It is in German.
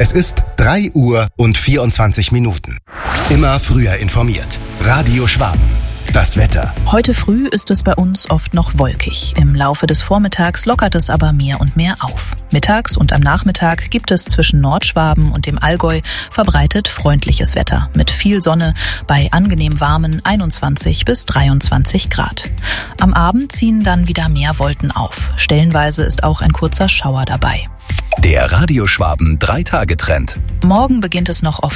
Es ist 3:24 Immer früher informiert. Radio Schwaben. Das Wetter. Heute früh ist es bei uns oft noch wolkig. Im Laufe des Vormittags lockert es aber mehr und mehr auf. Mittags und am Nachmittag gibt es zwischen Nordschwaben und dem Allgäu verbreitet freundliches Wetter mit viel Sonne bei angenehm warmen 21 bis 23 Grad. Am Abend ziehen dann wieder mehr Wolken auf. Stellenweise ist auch ein kurzer Schauer dabei. Der Radio Schwaben 3-Tage-Trend. Morgen beginnt es noch oft